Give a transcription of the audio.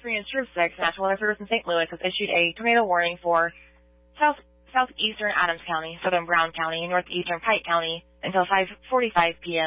3 and Troop 6, National Weather Service in St. Louis has issued a tornado warning for southeastern Adams County, southern Brown County, and northeastern Pike County until 5:45 p.m.